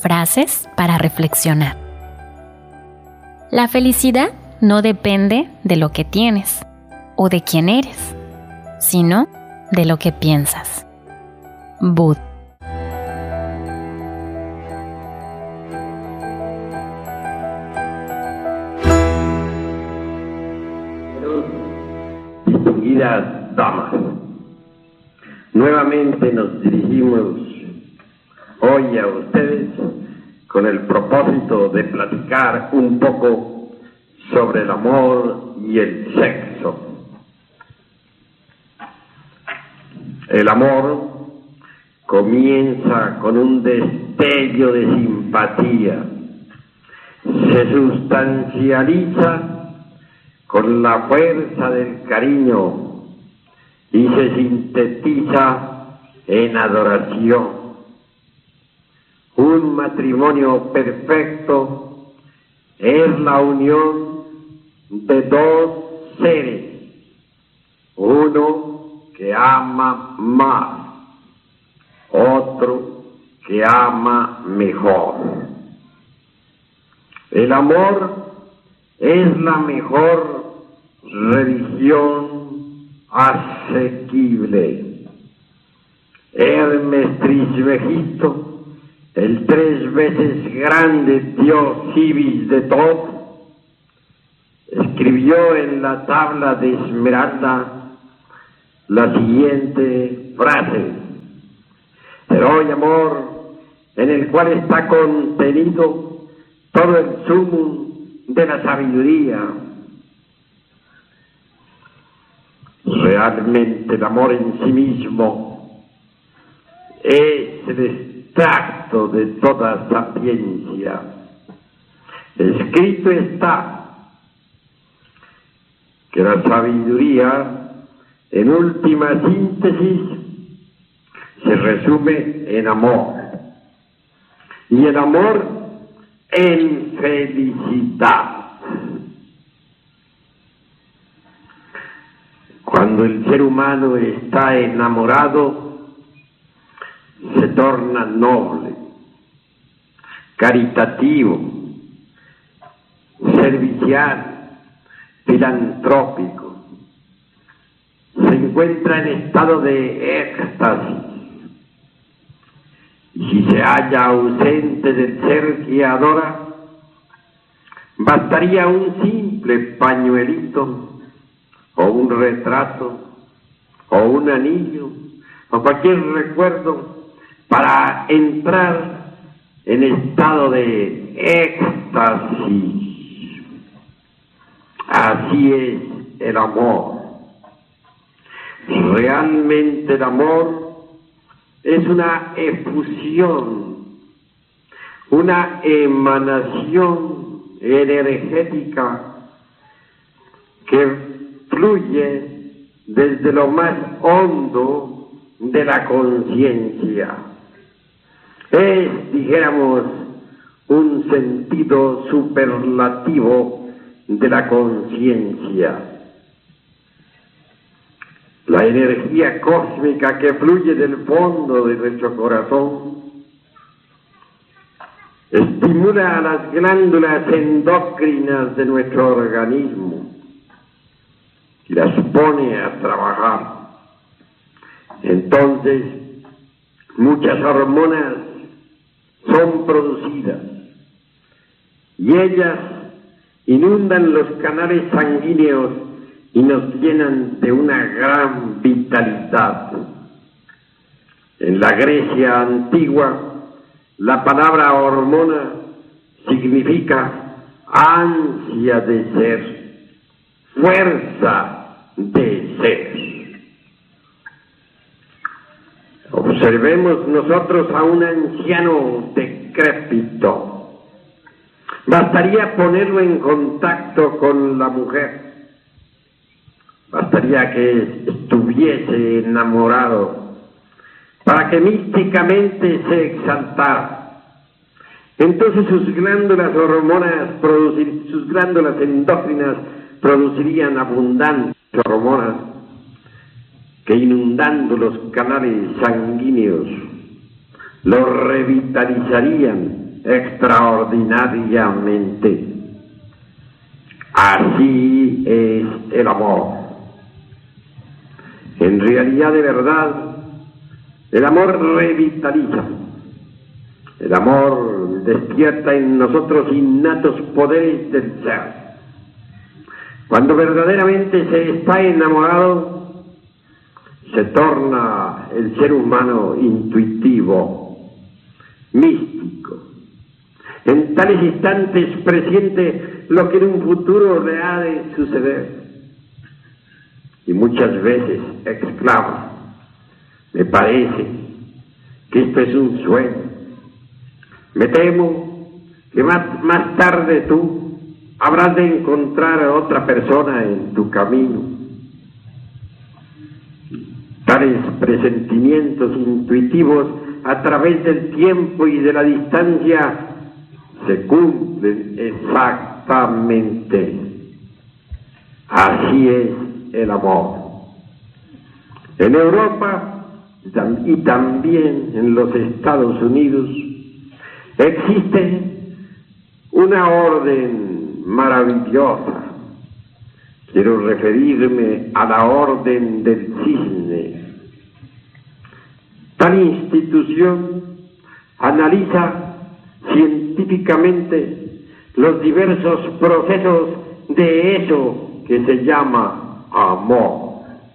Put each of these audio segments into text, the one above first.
Frases para reflexionar. La felicidad no depende de lo que tienes o de quién eres, sino de lo que piensas. Bud. Distinguidas damas, nuevamente nos dirigimos hoy a ustedes con el propósito de platicar un poco sobre el amor y el sexo. El amor comienza con un destello de simpatía, se sustancializa con la fuerza del cariño y se sintetiza en adoración. Un matrimonio perfecto es la unión de dos seres, uno que ama más, otro que ama mejor. El amor es la mejor religión asequible. Hermes Trismegisto, el 3 veces grande dios Cibis de Thoth, escribió en la tabla de Esmeralda la siguiente frase: "Te doy amor, en el cual está contenido todo el sumum de la sabiduría". Realmente el amor en sí mismo es el extracto de toda sapiencia. Escrito está que la sabiduría, en última síntesis, se resume en amor, y el amor en felicidad. Cuando el ser humano está enamorado, se torna noble, caritativo, servicial, filantrópico. Se encuentra en estado de éxtasis. Y si se halla ausente del ser que adora, bastaría un simple pañuelito, o un retrato, o un anillo, o cualquier recuerdo para entrar en estado de éxtasis. Así es el amor. Realmente el amor es una efusión, una emanación energética que fluye desde lo más hondo de la conciencia. Es, dijéramos, un sentido superlativo de la conciencia. La energía cósmica que fluye del fondo de nuestro corazón estimula a las glándulas endócrinas de nuestro organismo y las pone a trabajar. Entonces, muchas hormonas son producidas y ellas inundan los canales sanguíneos y nos llenan de una gran vitalidad. En la Grecia antigua, la palabra hormona significa ansia de ser, fuerza de ser. Observemos nosotros a un anciano decrépito. Bastaría ponerlo en contacto con la mujer. Bastaría que estuviese enamorado para que místicamente se exaltara. Entonces sus glándulas endócrinas producirían abundantes hormonas que, inundando los canales sanguíneos, los revitalizarían extraordinariamente. Así es el amor. En realidad, de verdad, el amor revitaliza. El amor despierta en nosotros innatos poderes del ser. Cuando verdaderamente se está enamorado, se torna el ser humano intuitivo, místico. En tales instantes presiente lo que en un futuro le ha de suceder. Y muchas veces exclama: me parece que esto es un sueño. Me temo que más tarde tú habrás de encontrar a otra persona en tu camino. Tales presentimientos intuitivos a través del tiempo y de la distancia se cumplen exactamente. Así es el amor. En Europa y también en los Estados Unidos existe una orden maravillosa. Quiero referirme a la Orden del Cisne. Tal institución analiza científicamente los diversos procesos de eso que se llama amor.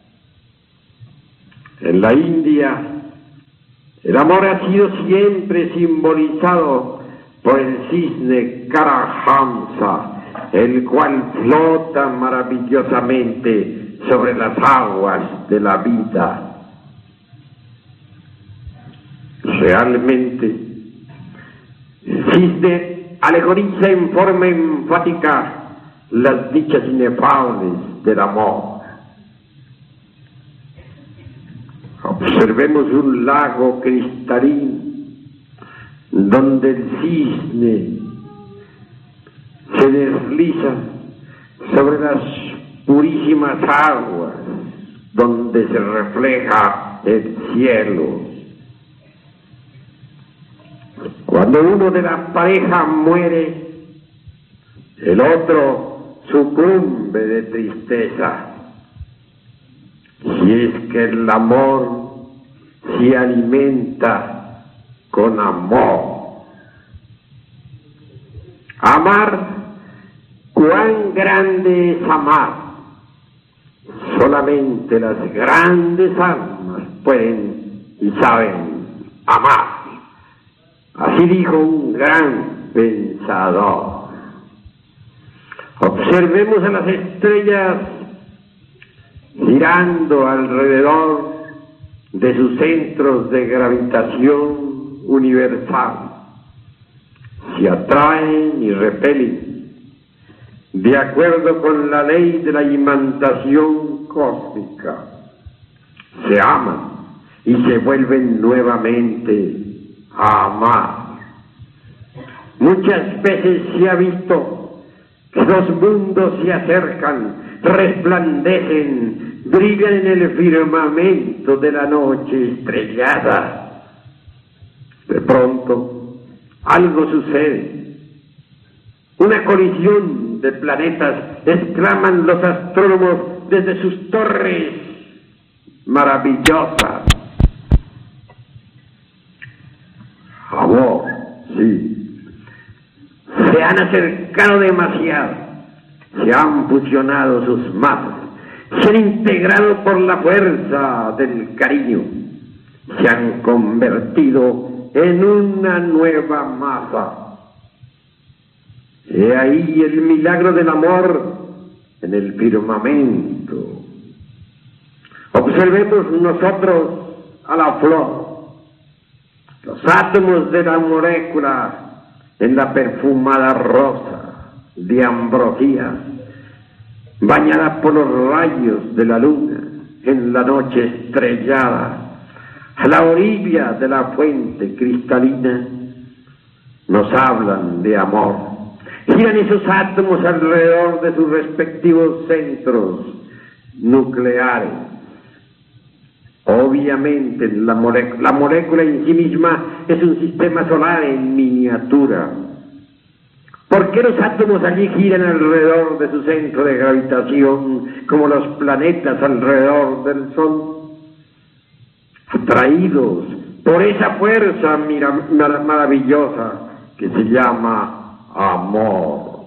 En la India, el amor ha sido siempre simbolizado por el cisne Karahamsa, el cual flota maravillosamente sobre las aguas de la vida. Realmente, el cisne alegoriza en forma enfática las dichas inefables del amor. Observemos un lago cristalino donde el cisne se desliza sobre las purísimas aguas donde se refleja el cielo. Cuando uno de la pareja muere, el otro sucumbe de tristeza. Si es que el amor se alimenta con amor. Amar, cuán grande es amar. Solamente las grandes almas pueden y saben amar. Así dijo un gran pensador. Observemos a las estrellas girando alrededor de sus centros de gravitación universal. Se atraen y repelen de acuerdo con la ley de la imantación cósmica. Se aman y se vuelven nuevamente a amar. Muchas veces se ha visto que los mundos se acercan, resplandecen, brillan en el firmamento de la noche estrellada. De pronto, algo sucede. Una colisión de planetas, exclaman los astrónomos desde sus torres maravillosas. Amor, sí. Se han acercado demasiado, se han fusionado sus masas, se han integrado por la fuerza del cariño, se han convertido en una nueva masa. He ahí el milagro del amor en el firmamento. Observemos nosotros a la flor, los átomos de la molécula en la perfumada rosa de ambrosía, bañada por los rayos de la luna en la noche estrellada, a la orilla de la fuente cristalina, nos hablan de amor. Giran esos átomos alrededor de sus respectivos centros nucleares. Obviamente la molécula en sí misma es un sistema solar en miniatura. ¿Por qué los átomos allí giran alrededor de su centro de gravitación como los planetas alrededor del Sol? Atraídos por esa fuerza maravillosa que se llama amor.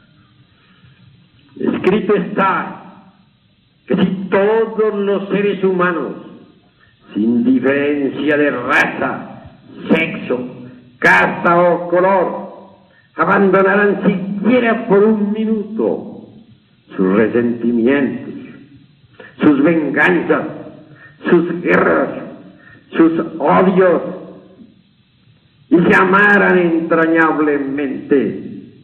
Escrito está que si todos los seres humanos, sin diferencia de raza, sexo, casta o color, abandonaran siquiera por un minuto sus resentimientos, sus venganzas, sus guerras, sus odios, y se amaran entrañablemente,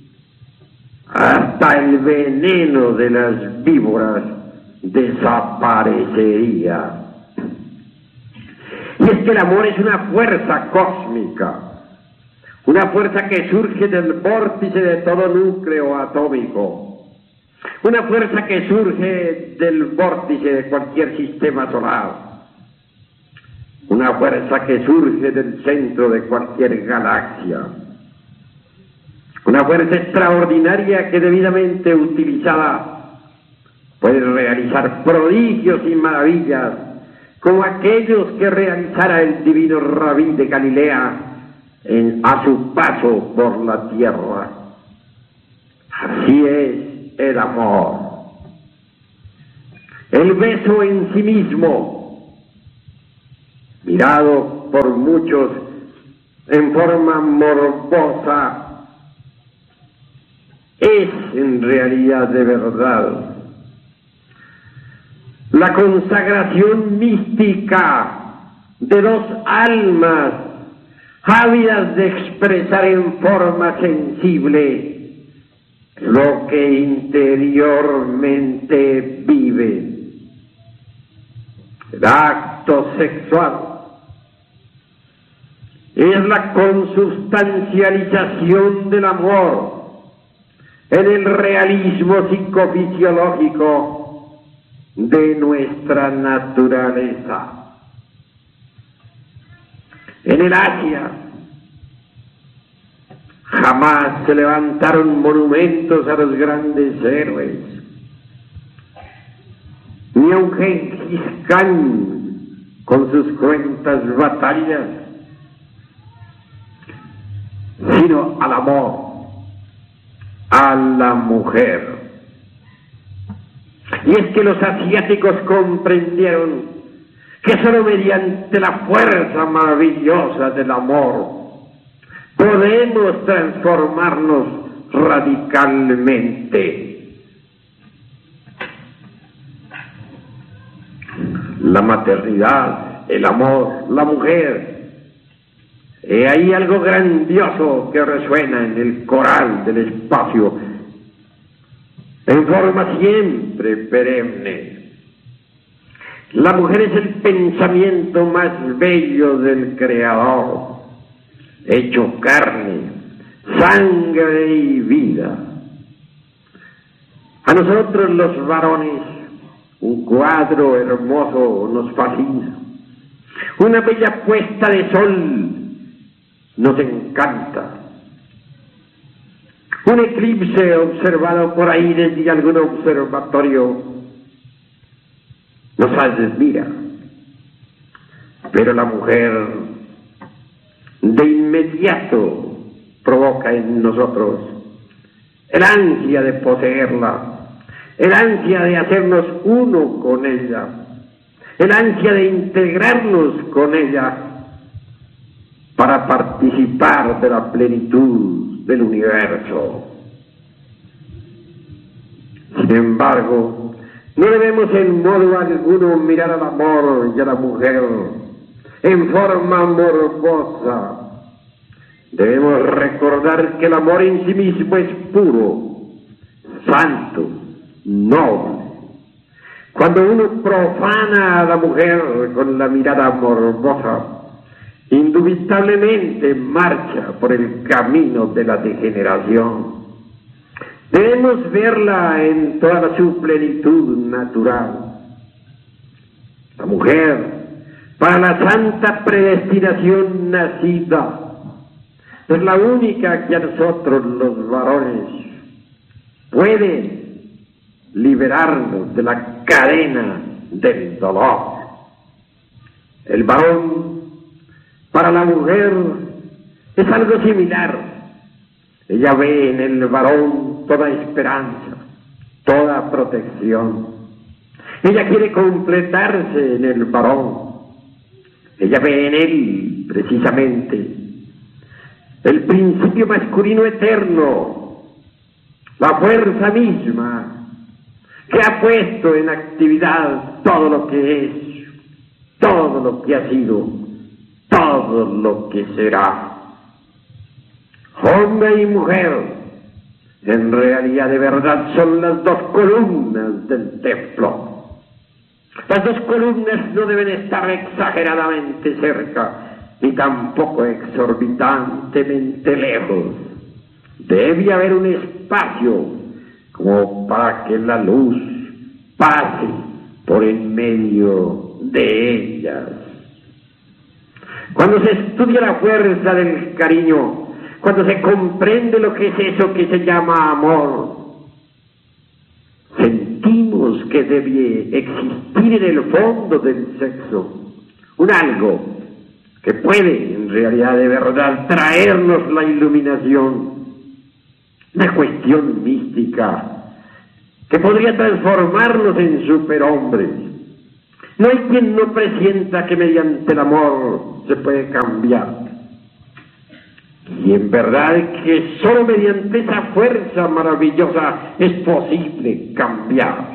hasta el veneno de las víboras desaparecería. Y es que el amor es una fuerza cósmica, una fuerza que surge del vórtice de todo núcleo atómico, una fuerza que surge del vórtice de cualquier sistema solar, una fuerza que surge del centro de cualquier galaxia, una fuerza extraordinaria que debidamente utilizada puede realizar prodigios y maravillas como aquellos que realizara el divino Rabí de Galilea a su paso por la tierra. Así es el amor. El beso en sí mismo, mirado por muchos en forma morbosa, es en realidad de verdad la consagración mística de dos almas ávidas de expresar en forma sensible lo que interiormente vive. El acto sexual es la consubstancialización del amor en el realismo psicofisiológico de nuestra naturaleza. En el Asia jamás se levantaron monumentos a los grandes héroes, ni a un Gengis Khan con sus cruentas batallas, sino al amor, a la mujer. Y es que los asiáticos comprendieron que solo mediante la fuerza maravillosa del amor podemos transformarnos radicalmente. La maternidad, el amor, la mujer. Hay algo grandioso que resuena en el coral del espacio, en forma siempre perenne. La mujer es el pensamiento más bello del Creador, hecho carne, sangre y vida. A nosotros los varones, un cuadro hermoso nos fascina, una bella puesta de sol nos encanta, un eclipse observado por ahí desde algún observatorio nos admira, pero la mujer de inmediato provoca en nosotros el ansia de poseerla, el ansia de hacernos uno con ella, el ansia de integrarnos con ella para participar de la plenitud del universo. Sin embargo, no debemos en modo alguno mirar al amor y a la mujer en forma morbosa. Debemos recordar que el amor en sí mismo es puro, santo, noble. Cuando uno profana a la mujer con la mirada morbosa, indubitablemente marcha por el camino de la degeneración. Debemos verla en toda su plenitud natural. La mujer para la santa predestinación nacida. Es la única que a nosotros los varones puede liberarnos de la cadena del dolor. El varón para la mujer es algo similar. Ella ve en el varón toda esperanza, toda protección. Ella quiere completarse en el varón. Ella ve en él, precisamente, el principio masculino eterno, la fuerza misma que ha puesto en actividad todo lo que es, todo lo que ha sido, todo lo que será. Hombre y mujer, en realidad de verdad son las dos columnas del templo. Las dos columnas no deben estar exageradamente cerca, ni tampoco exorbitantemente lejos. Debe haber un espacio como para que la luz pase por en medio de ellas. Cuando se estudia la fuerza del cariño, cuando se comprende lo que es eso que se llama amor, sentimos que debe existir en el fondo del sexo un algo que puede, en realidad de verdad, traernos la iluminación, una cuestión mística que podría transformarnos en superhombres. No hay quien no presienta que mediante el amor se puede cambiar. Y en verdad que solo mediante esa fuerza maravillosa es posible cambiar.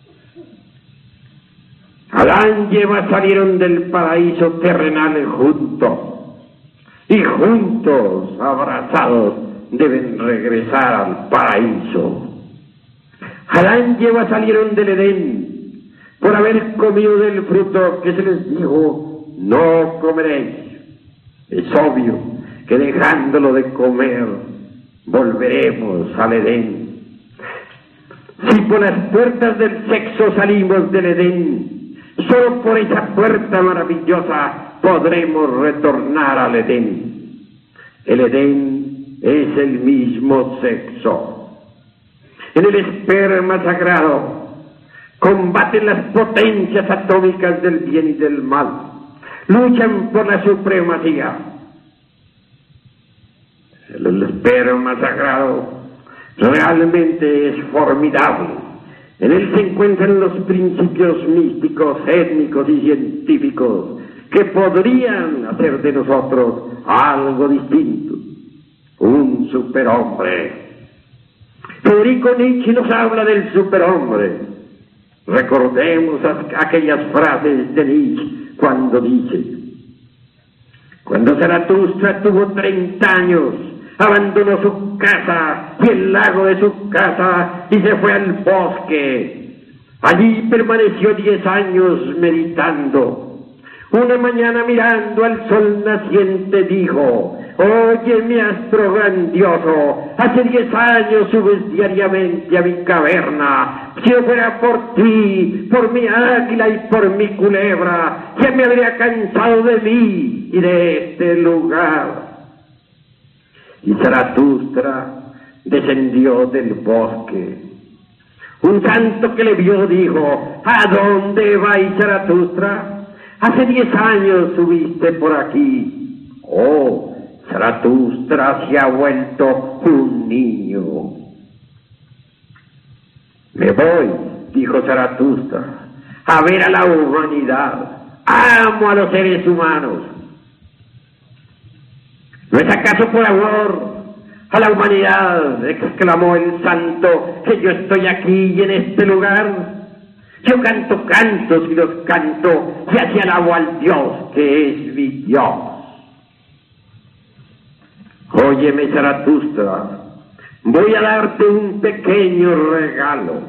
Adán y Eva salieron del paraíso terrenal juntos, y juntos, abrazados, deben regresar al paraíso. Adán y Eva salieron del Edén por haber comido del fruto que se les dijo, no comeréis. Es obvio que dejándolo de comer, volveremos al Edén. Si por las puertas del sexo salimos del Edén, solo por esa puerta maravillosa podremos retornar al Edén. El Edén es el mismo sexo. En el esperma sagrado combaten las potencias atómicas del bien y del mal. Luchan por la supremacía. El esperma sagrado realmente es formidable. En él se encuentran los principios místicos, étnicos y científicos que podrían hacer de nosotros algo distinto, un superhombre. Federico Nietzsche nos habla del superhombre. Recordemos aquellas frases de Nietzsche cuando dice: cuando Zaratustra tuvo 30 años, abandonó su casa y el lago de su casa y se fue al bosque. Allí permaneció 10 años meditando. Una mañana, mirando al sol naciente, dijo: oye, mi astro grandioso, hace 10 años subes diariamente a mi caverna. Si no fuera por ti, por mi águila y por mi culebra, ya me habría cansado de mí y de este lugar. Y Zaratustra descendió del bosque. Un santo que le vio dijo: ¿a dónde vais, Zaratustra? Hace 10 años subiste por aquí. Oh, Zaratustra se ha vuelto un niño. Me voy, dijo Zaratustra, a ver a la humanidad. Amo a los seres humanos. ¿No es acaso por amor a la humanidad, exclamó el santo, que yo estoy aquí y en este lugar? Yo canto cantos y los canto y así alabo al Dios que es mi Dios. Óyeme, Zaratustra, voy a darte un pequeño regalo.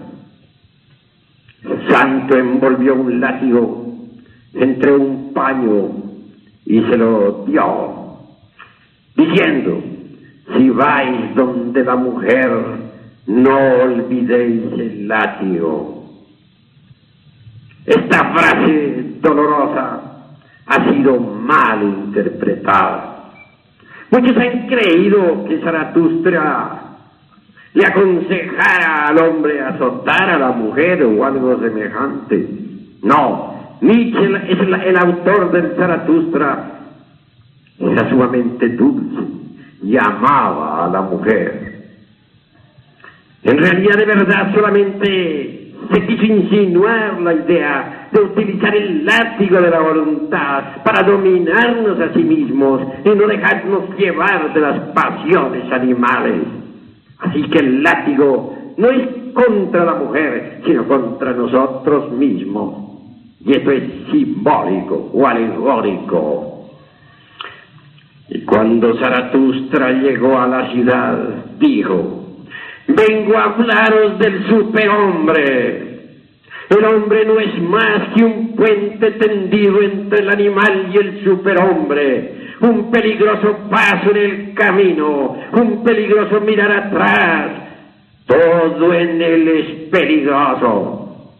El santo envolvió un látigo entre un paño y se lo dio, diciendo: si vais donde la mujer, no olvidéis el látigo. Esta frase dolorosa ha sido mal interpretada. Muchos han creído que Zaratustra le aconsejara al hombre azotar a la mujer o algo semejante. No, Nietzsche es el autor del Zaratustra. Era sumamente dulce y amaba a la mujer. En realidad, de verdad, solamente se quiso insinuar la idea de utilizar el látigo de la voluntad para dominarnos a sí mismos y no dejarnos llevar de las pasiones animales. Así que el látigo no es contra la mujer, sino contra nosotros mismos. Y esto es simbólico o alegórico. Y cuando Zaratustra llegó a la ciudad, dijo: vengo a hablaros del superhombre. El hombre no es más que un puente tendido entre el animal y el superhombre. Un peligroso paso en el camino, un peligroso mirar atrás. Todo en él es peligroso.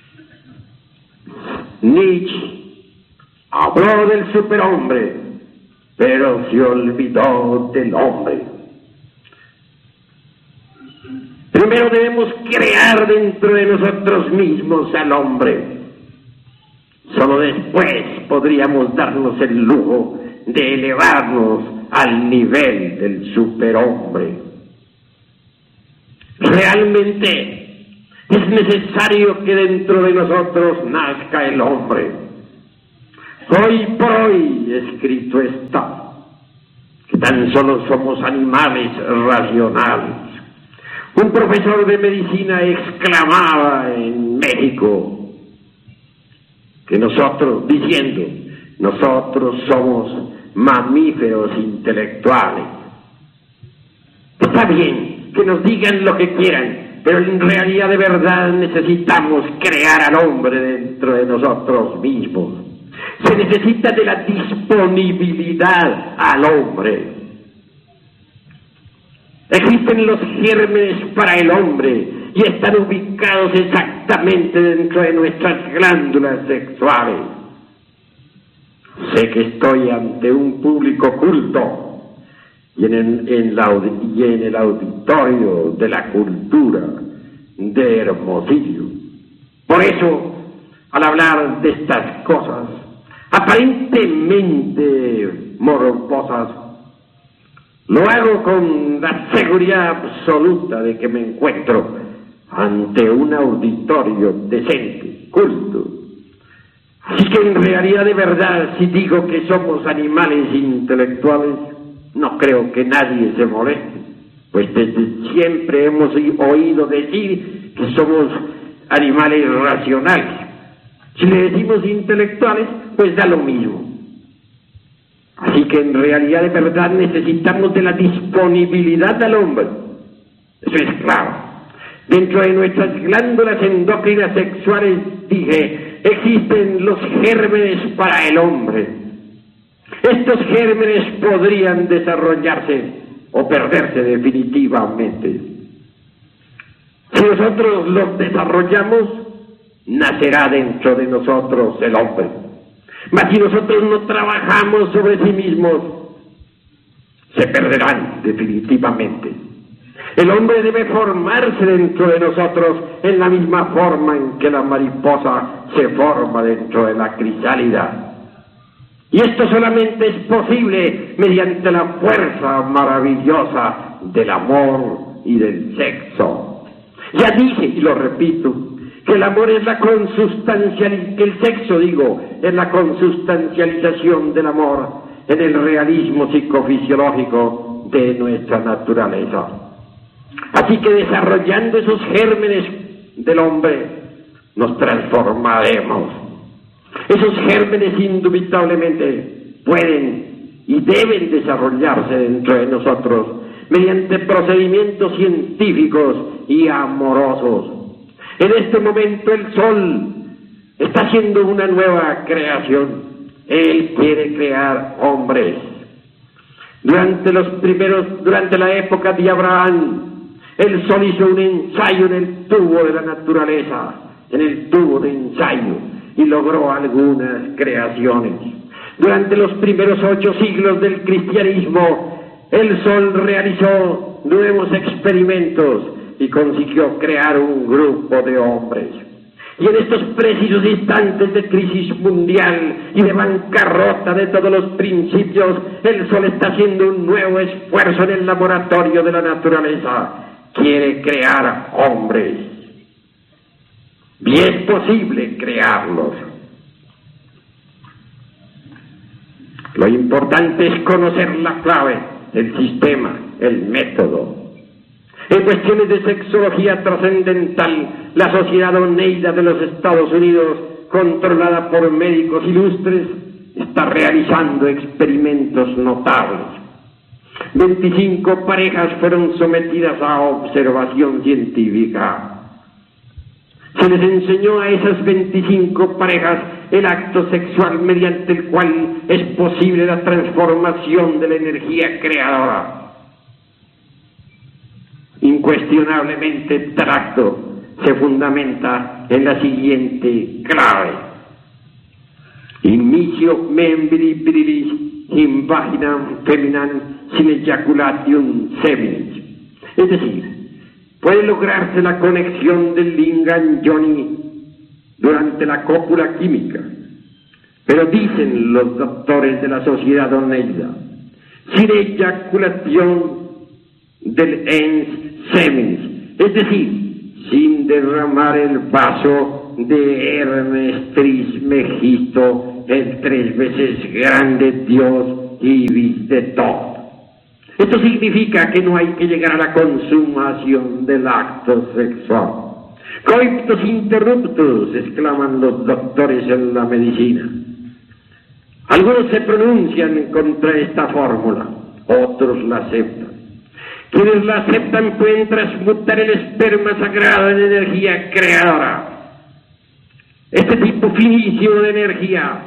Nietzsche habló del superhombre, pero se olvidó del hombre. Primero debemos crear dentro de nosotros mismos al hombre. Solo después podríamos darnos el lujo de elevarnos al nivel del superhombre. Realmente es necesario que dentro de nosotros nazca el hombre. Hoy por hoy escrito está que tan solo somos animales racionales. Un profesor de medicina exclamaba en México que nosotros somos mamíferos intelectuales. Está bien que nos digan lo que quieran, pero en realidad de verdad necesitamos crear al hombre dentro de nosotros mismos. Se necesita de la disponibilidad al hombre. Existen los gérmenes para el hombre y están ubicados exactamente dentro de nuestras glándulas sexuales. Sé que estoy ante un público culto y en el auditorio de la cultura de Hermosillo. Por eso, al hablar de estas cosas aparentemente morbosas, lo hago con la seguridad absoluta de que me encuentro ante un auditorio decente, culto. Así que en realidad de verdad, si digo que somos animales intelectuales, no creo que nadie se moleste, pues desde siempre hemos oído decir que somos animales racionales. Si le decimos intelectuales, pues da lo mismo. Así que en realidad de verdad necesitamos de la disponibilidad del hombre. Eso es claro. Dentro de nuestras glándulas endócrinas sexuales, dije, existen los gérmenes para el hombre. Estos gérmenes podrían desarrollarse o perderse definitivamente. Si nosotros los desarrollamos, nacerá dentro de nosotros el hombre. Mas si nosotros no trabajamos sobre sí mismos, se perderán definitivamente. El hombre debe formarse dentro de nosotros en la misma forma en que la mariposa se forma dentro de la crisálida. Y esto solamente es posible mediante la fuerza maravillosa del amor y del sexo. Ya dije, y lo repito, que el amor es la es la consustancialización del amor en el realismo psicofisiológico de nuestra naturaleza. Así que desarrollando esos gérmenes del hombre, nos transformaremos. Esos gérmenes indubitablemente pueden y deben desarrollarse dentro de nosotros mediante procedimientos científicos y amorosos. En este momento el sol está haciendo una nueva creación. Él quiere crear hombres. Durante la época de Abraham, el sol hizo un ensayo en el tubo de la naturaleza, en el tubo de ensayo, y logró algunas creaciones. Durante los primeros 8 siglos del cristianismo, el Sol realizó nuevos experimentos y consiguió crear un grupo de hombres. Y en estos precisos instantes de crisis mundial y de bancarrota de todos los principios, el Sol está haciendo un nuevo esfuerzo en el laboratorio de la naturaleza. Quiere crear hombres. Y es posible crearlos. Lo importante es conocer la clave, el sistema, el método. En cuestiones de sexología trascendental, la sociedad Oneida de los Estados Unidos, controlada por médicos ilustres, está realizando experimentos notables. 25 parejas fueron sometidas a observación científica. Se les enseñó a esas 25 parejas el acto sexual mediante el cual es posible la transformación de la energía creadora. Incuestionablemente, tal acto se fundamenta en la siguiente clave: Initio membri virilis in vaginam feminam sin ejaculatium seminis. Es decir, puede lograrse la conexión del lingam yoni durante la cópula química, pero dicen los doctores de la sociedad Oneida, sin eyaculación del ens seminis, es decir, sin derramar el vaso de Hermes Trismegisto, el 3 veces grande Dios Ibis de todo. Esto significa que no hay que llegar a la consumación del acto sexual. Coitus interruptus, exclaman los doctores en la medicina. Algunos se pronuncian contra esta fórmula, otros la aceptan. Quienes la aceptan pueden transmutar el esperma sagrado en energía creadora. Este tipo finísimo de energía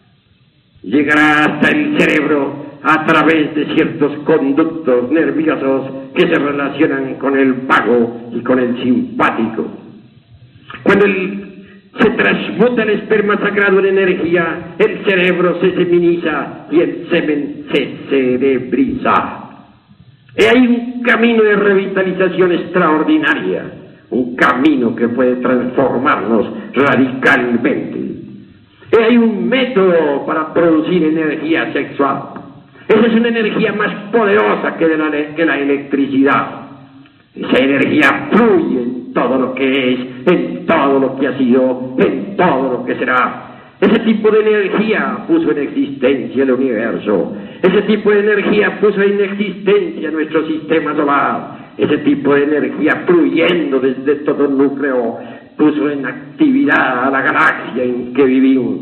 llegará hasta el cerebro a través de ciertos conductos nerviosos que se relacionan con el vago y con el simpático. Cuando se transmuta el esperma sagrado en energía, el cerebro se seminiza y el semen se cerebriza. Y hay un camino de revitalización extraordinaria, un camino que puede transformarnos radicalmente. Y hay un método para producir energía sexual. Esa es una energía más poderosa que la electricidad. Esa energía fluye en todo lo que es, en todo lo que ha sido, en todo lo que será. Ese tipo de energía puso en existencia el universo. Ese tipo de energía puso en existencia nuestro sistema solar. Ese tipo de energía fluyendo desde todo el núcleo puso en actividad a la galaxia en que vivimos.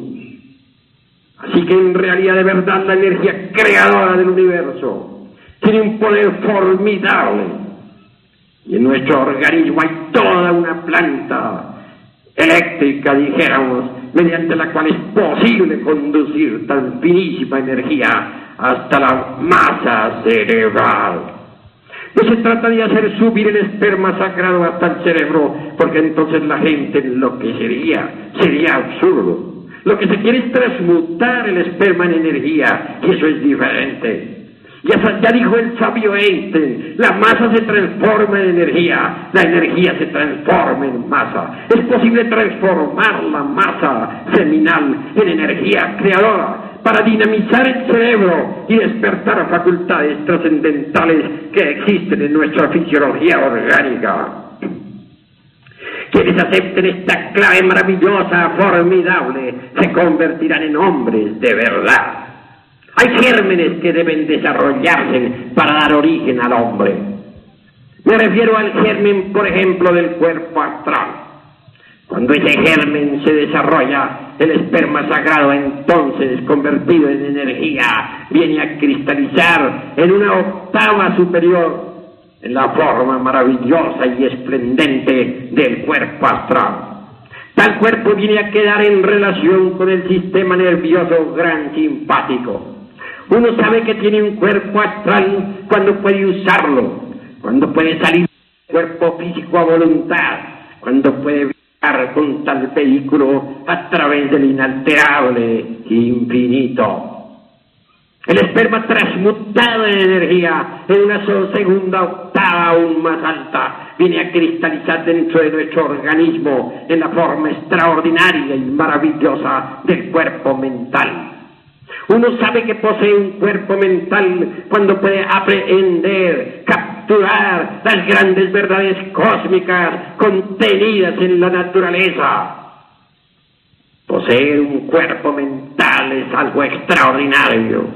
Así que en realidad, de verdad, la energía creadora del universo tiene un poder formidable. Y en nuestro organismo hay toda una planta eléctrica, dijéramos, mediante la cual es posible conducir tan finísima energía hasta la masa cerebral. No se trata de hacer subir el esperma sagrado hasta el cerebro, porque entonces la gente enloquecería, sería absurdo. Lo que se quiere es transmutar el esperma en energía, y eso es diferente. Ya dijo el sabio Einstein, la masa se transforma en energía, la energía se transforma en masa. Es posible transformar la masa seminal en energía creadora para dinamizar el cerebro y despertar facultades trascendentales que existen en nuestra fisiología orgánica. Quienes acepten esta clave maravillosa, formidable, se convertirán en hombres de verdad. Hay gérmenes que deben desarrollarse para dar origen al hombre. Me refiero al germen, por ejemplo, del cuerpo astral. Cuando ese germen se desarrolla, el esperma sagrado, entonces convertido en energía, viene a cristalizar en una octava superior, en la forma maravillosa y esplendente del cuerpo astral. Tal cuerpo viene a quedar en relación con el sistema nervioso gran simpático. Uno sabe que tiene un cuerpo astral cuando puede usarlo, cuando puede salir del cuerpo físico a voluntad, cuando puede viajar con tal vehículo a través del inalterable infinito. El esperma transmutado en energía en una segunda octava aún más alta viene a cristalizar dentro de nuestro organismo en la forma extraordinaria y maravillosa del cuerpo mental. Uno sabe que posee un cuerpo mental cuando puede aprehender, capturar las grandes verdades cósmicas contenidas en la naturaleza. Poseer un cuerpo mental es algo extraordinario.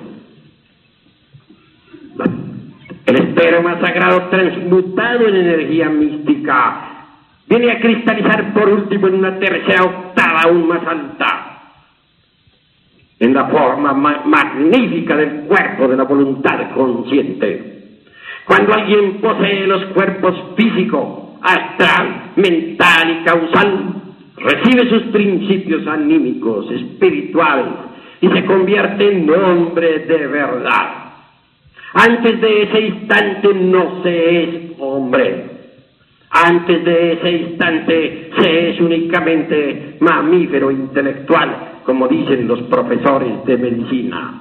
El esperma sagrado transmutado en energía mística viene a cristalizar por último en una tercera octava aún más alta, en la forma magnífica del cuerpo de la voluntad consciente. Cuando alguien posee los cuerpos físico, astral, mental y causal, recibe sus principios anímicos, espirituales y se convierte en hombre de verdad. Antes de ese instante no se es hombre. Antes de ese instante se es únicamente mamífero intelectual, como dicen los profesores de medicina.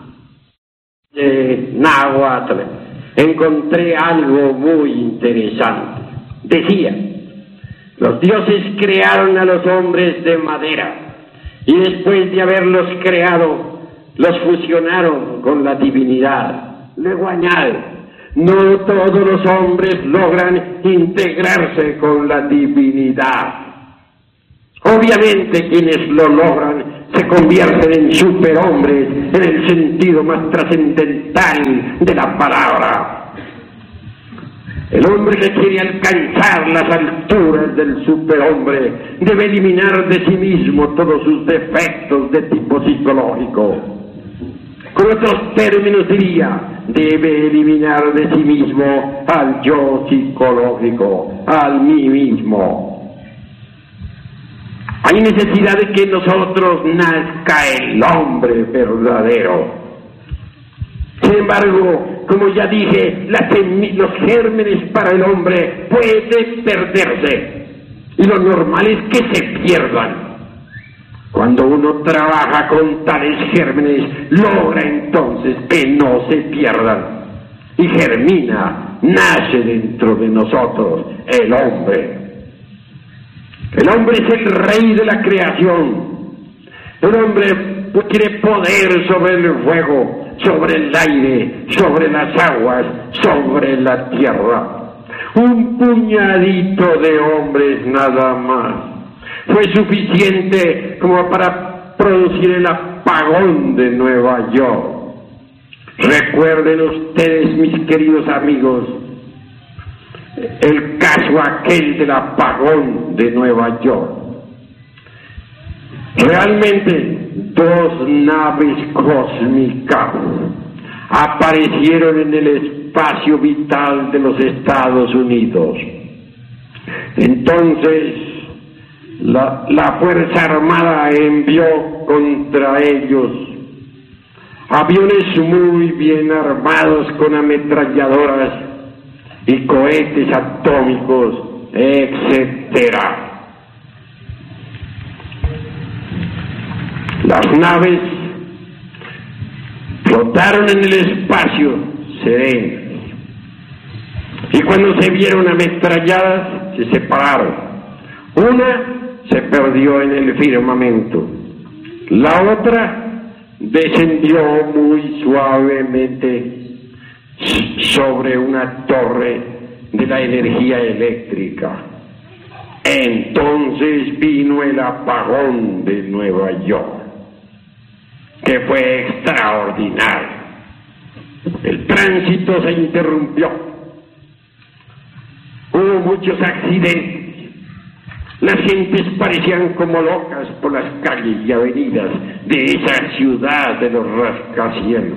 Náhuatl, encontré algo muy interesante. Decía, los dioses crearon a los hombres de madera y después de haberlos creado, los fusionaron con la divinidad. Luego añade, no todos los hombres logran integrarse con la divinidad. Obviamente quienes lo logran se convierten en superhombres en el sentido más trascendental de la palabra. El hombre que quiere alcanzar las alturas del superhombre debe eliminar de sí mismo todos sus defectos de tipo psicológico. Con otros términos diría, debe eliminar de sí mismo al yo psicológico, al mí mismo. Hay necesidad de que en nosotros nazca el hombre verdadero. Sin embargo, como ya dije, los gérmenes para el hombre pueden perderse y lo normal es que se pierdan. Cuando uno trabaja con tales gérmenes, logra entonces que no se pierdan y germina, nace dentro de nosotros el hombre. El hombre es el rey de la creación. El hombre tiene poder sobre el fuego, sobre el aire, sobre las aguas, sobre la tierra. Un puñadito de hombres nada más fue suficiente como para producir el apagón de Nueva York. Recuerden ustedes, mis queridos amigos, el caso aquel del apagón de Nueva York. Realmente, dos naves cósmicas aparecieron en el espacio vital de los Estados Unidos. Entonces, la Fuerza Armada envió contra ellos aviones muy bien armados con ametralladoras y cohetes atómicos, etcétera. Las naves flotaron en el espacio serenas y cuando se vieron ametralladas se separaron. Una se perdió en el firmamento, la otra descendió muy suavemente sobre una torre de la energía eléctrica. Entonces vino el apagón de Nueva York, que fue extraordinario. El tránsito se interrumpió, hubo muchos accidentes. Las gentes parecían como locas por las calles y avenidas de esa ciudad de los rascacielos.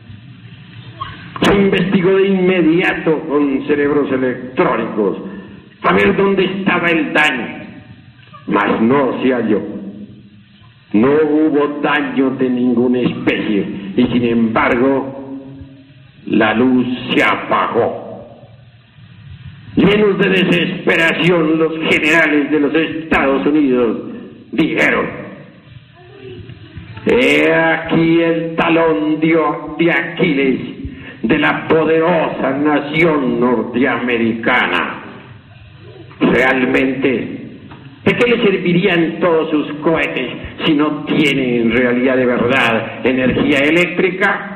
Se investigó de inmediato con cerebros electrónicos a ver dónde estaba el daño, mas no se halló. No hubo daño de ninguna especie y sin embargo la luz se apagó. Llenos de desesperación, los generales de los Estados Unidos dijeron: He aquí el talón de Aquiles de la poderosa nación norteamericana. Realmente, ¿de qué le servirían todos sus cohetes si no tienen en realidad de verdad energía eléctrica?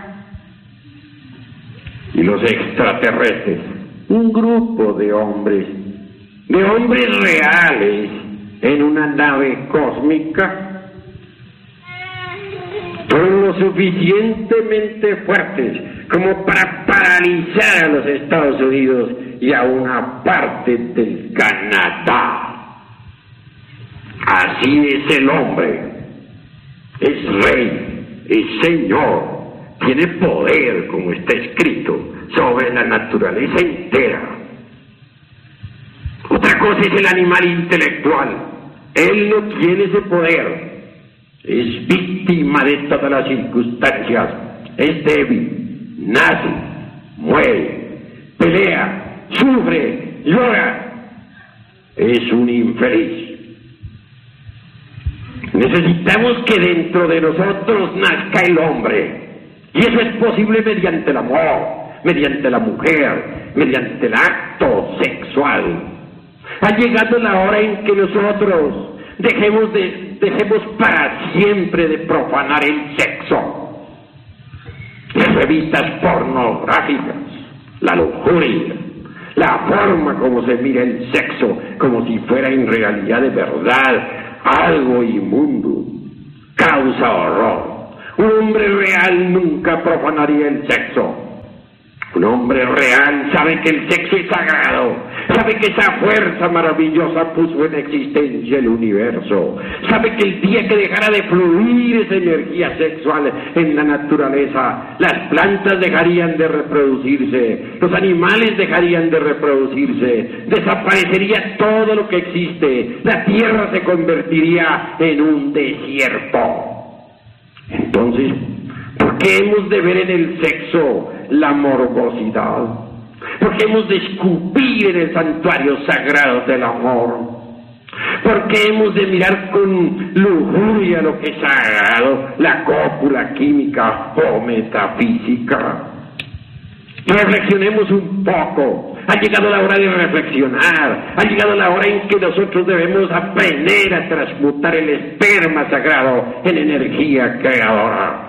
Y los extraterrestres, un grupo de hombres reales en una nave cósmica, son lo suficientemente fuertes como para paralizar a los Estados Unidos y a una parte del Canadá. Así es el hombre, es rey, es señor, tiene poder, como está escrito, sobre la naturaleza entera. Otra cosa es el animal intelectual. Él no tiene ese poder. Es víctima de todas las circunstancias. Es débil, nace, muere, pelea, sufre, llora. Es un infeliz. Necesitamos que dentro de nosotros nazca el hombre. Y eso es posible mediante el amor, mediante la mujer, mediante el acto sexual. Ha llegado la hora en que nosotros dejemos para siempre de profanar el sexo. Las revistas pornográficas, la lujuria, la forma como se mira el sexo, como si fuera en realidad de verdad algo inmundo, causa horror. Un hombre real nunca profanaría el sexo. Un hombre real sabe que el sexo es sagrado, sabe que esa fuerza maravillosa puso en existencia el universo, sabe que el día que dejara de fluir esa energía sexual en la naturaleza, las plantas dejarían de reproducirse, los animales dejarían de reproducirse, desaparecería todo lo que existe, la tierra se convertiría en un desierto. Entonces, ¿por qué hemos de ver en el sexo la morbosidad? ¿Por qué hemos de escupir en el santuario sagrado del amor? ¿Por qué hemos de mirar con lujuria lo que es sagrado, la cópula química o metafísica? Reflexionemos un poco. Ha llegado la hora de reflexionar. Ha llegado la hora en que nosotros debemos aprender a transmutar el esperma sagrado en energía creadora.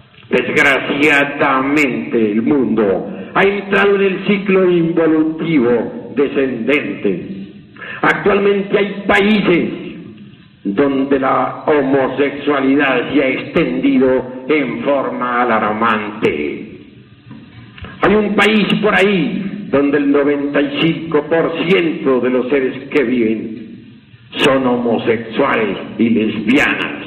Desgraciadamente el mundo ha entrado en el ciclo involutivo descendente. Actualmente hay países donde la homosexualidad se ha extendido en forma alarmante. Hay un país por ahí donde el 95% de los seres que viven son homosexuales y lesbianas.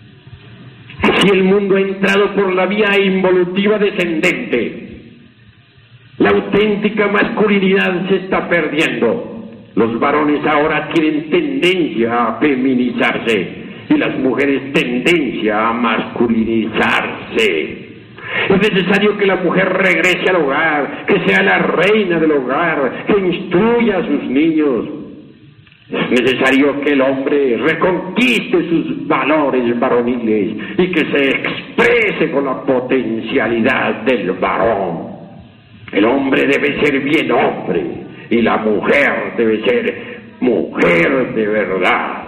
Así el mundo ha entrado por la vía involutiva descendente. La auténtica masculinidad se está perdiendo. Los varones ahora tienen tendencia a feminizarse y las mujeres tendencia a masculinizarse. Es necesario que la mujer regrese al hogar, que sea la reina del hogar, que instruya a sus niños. Es necesario que el hombre reconquiste sus valores varoniles y que se exprese con la potencialidad del varón. El hombre debe ser bien hombre y la mujer debe ser mujer de verdad.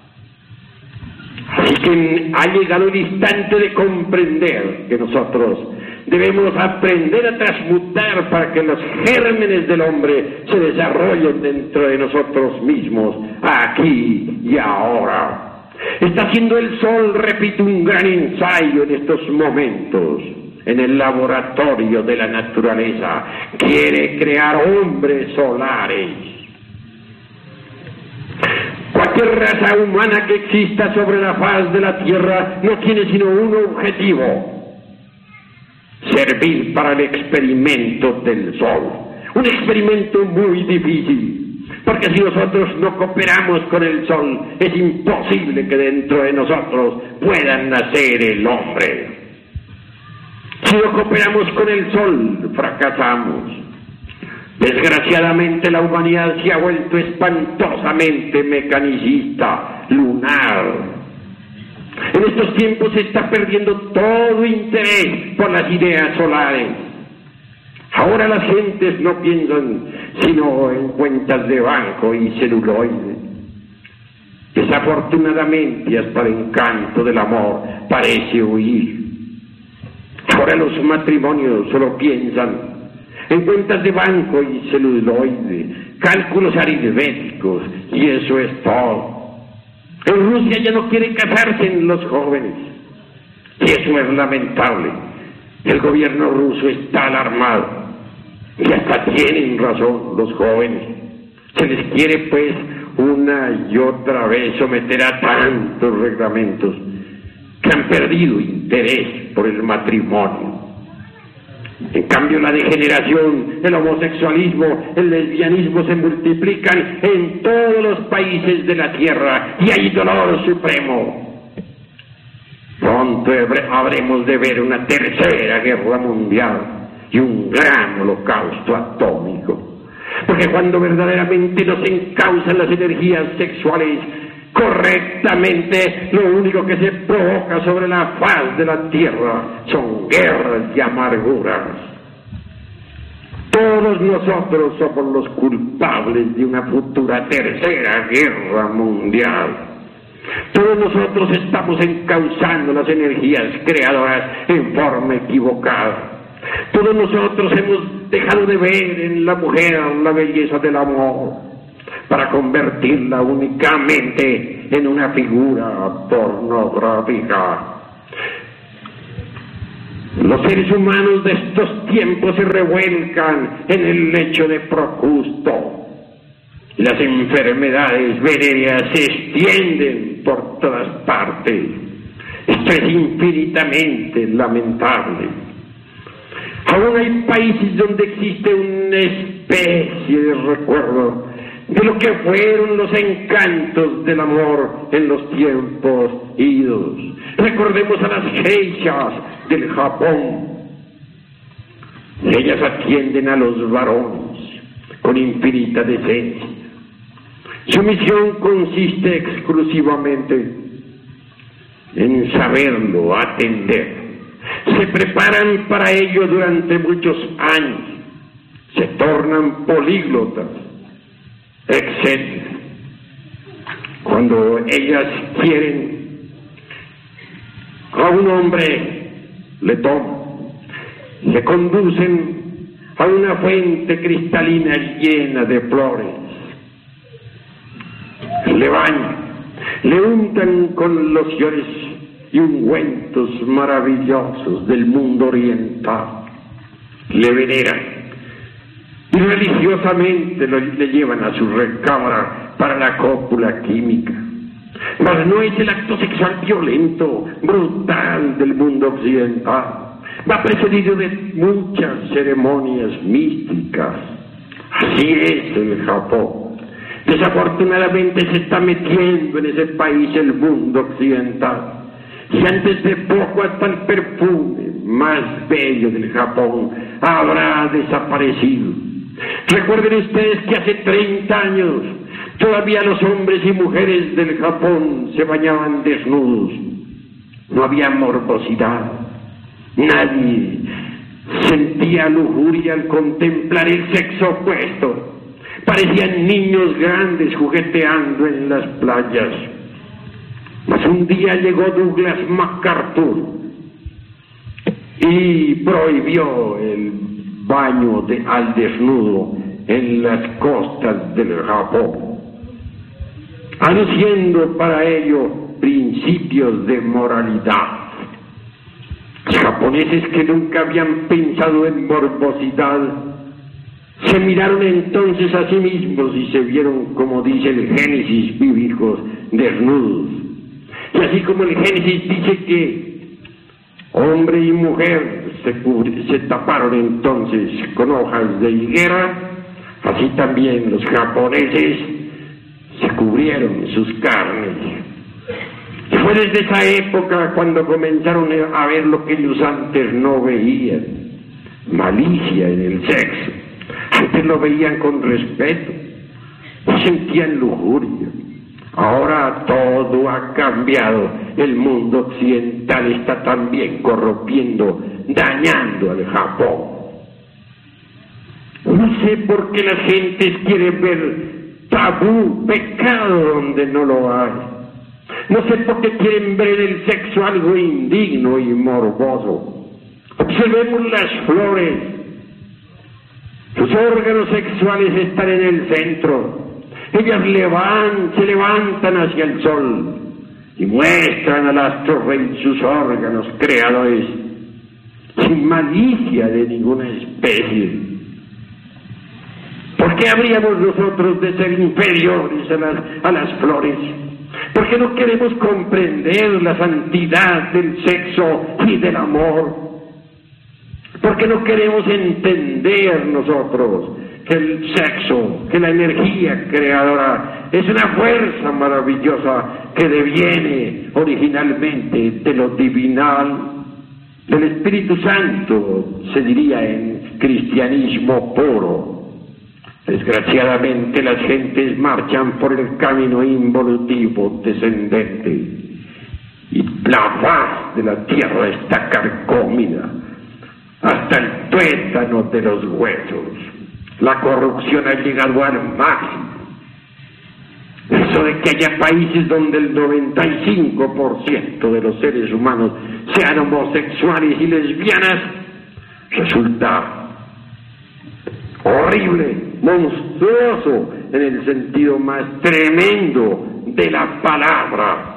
Así que ha llegado el instante de comprender que nosotros debemos aprender a transmutar para que los gérmenes del hombre se desarrollen dentro de nosotros mismos, aquí y ahora. Está haciendo el sol, repito, un gran ensayo en estos momentos, en el laboratorio de la naturaleza. Quiere crear hombres solares. Cualquier raza humana que exista sobre la faz de la Tierra no tiene sino un objetivo: servir para el experimento del Sol. Un experimento muy difícil, porque si nosotros no cooperamos con el Sol, es imposible que dentro de nosotros pueda nacer el hombre. Si no cooperamos con el Sol, fracasamos. Desgraciadamente la humanidad se ha vuelto espantosamente mecanicista, lunar. En estos tiempos se está perdiendo todo interés por las ideas solares. Ahora las gentes no piensan sino en cuentas de banco y celuloide. Desafortunadamente, hasta el encanto del amor parece huir. Ahora los matrimonios solo piensan en cuentas de banco y celuloide, cálculos aritméticos, y eso es todo. En Rusia ya no quieren casarse en los jóvenes, y eso es lamentable. El gobierno ruso está alarmado, y hasta tienen razón los jóvenes. Se les quiere pues una y otra vez someter a tantos reglamentos que han perdido interés por el matrimonio. En cambio, la degeneración, el homosexualismo, el lesbianismo se multiplican en todos los países de la tierra y hay dolor supremo. Pronto habremos de ver una tercera guerra mundial y un gran holocausto atómico. Porque cuando verdaderamente no se encausan las energías sexuales correctamente, lo único que se provoca sobre la faz de la tierra son guerras y amarguras. Todos nosotros somos los culpables de una futura tercera guerra mundial. Todos nosotros estamos encauzando las energías creadoras en forma equivocada. Todos nosotros hemos dejado de ver en la mujer la belleza del amor para convertirla únicamente en una figura pornográfica. Los seres humanos de estos tiempos se revuelcan en el lecho de Procusto. Las enfermedades venéreas se extienden por todas partes. Esto es infinitamente lamentable. Aún hay países donde existe una especie de recuerdo de lo que fueron los encantos del amor en los tiempos idos. Recordemos a las geishas del Japón. Ellas atienden a los varones con infinita decencia. Su misión consiste exclusivamente en saberlo atender. Se preparan para ello durante muchos años, se tornan políglotas, etc. Cuando ellas quieren a un hombre, le toman, le conducen a una fuente cristalina llena de flores, le bañan, le untan con lociones y ungüentos maravillosos del mundo oriental, le veneran y religiosamente le llevan a su recámara para la cópula química. Mas no es el acto sexual violento, brutal del mundo occidental. Va precedido de muchas ceremonias místicas. Así es el Japón. Desafortunadamente se está metiendo en ese país el mundo occidental. Y antes de poco hasta el perfume más bello del Japón habrá desaparecido. Recuerden ustedes que hace 30 años todavía los hombres y mujeres del Japón se bañaban desnudos. No había morbosidad. Nadie sentía lujuria al contemplar el sexo opuesto. Parecían niños grandes jugueteando en las playas. Mas un día llegó Douglas MacArthur y prohibió el baño al desnudo en las costas del Japón, anunciando para ello principios de moralidad. Los japoneses, que nunca habían pensado en morbosidad, se miraron entonces a sí mismos y se vieron, como dice el Génesis bíblico, desnudos. Y así como el Génesis dice que hombre y mujer se taparon entonces con hojas de higuera, así también los japoneses se cubrieron sus carnes. Y fue desde esa época cuando comenzaron a ver lo que ellos antes no veían: malicia en el sexo. Antes lo veían con respeto, no sentían lujuria. Ahora todo ha cambiado el mundo occidental está también corrompiendo, dañando al Japón. No sé por qué las gentes quieren ver tabú, pecado donde no lo hay. No sé por qué quieren ver en el sexo algo indigno y morboso. Observemos las flores. Sus órganos sexuales están en el centro. Ellas se levantan hacia el sol y muestran al astro rey sus órganos creadores sin malicia de ninguna especie. ¿Por qué habríamos nosotros de ser inferiores a las flores? ¿Por qué no queremos comprender la santidad del sexo y del amor? ¿Por qué no queremos entender nosotros que el sexo, que la energía creadora es una fuerza maravillosa que deviene originalmente de lo divinal, del Espíritu Santo, se diría en cristianismo puro? Desgraciadamente las gentes marchan por el camino involutivo descendente y la faz de la tierra está carcomida hasta el tuétano de los huesos. La corrupción ha llegado al máximo. Eso de que haya países donde el 95% de los seres humanos sean homosexuales y lesbianas resulta horrible, monstruoso en el sentido más tremendo de la palabra.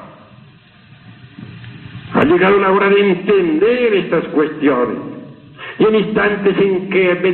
Ha llegado la hora de entender estas cuestiones y en instantes en que